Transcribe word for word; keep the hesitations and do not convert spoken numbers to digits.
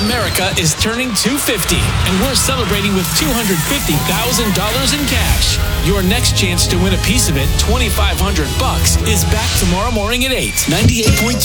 America is turning two hundred fifty, and we're celebrating with two hundred fifty thousand dollars in cash. Your next chance to win a piece of it, twenty-five hundred bucks, is back tomorrow morning at eight. ninety-eight point three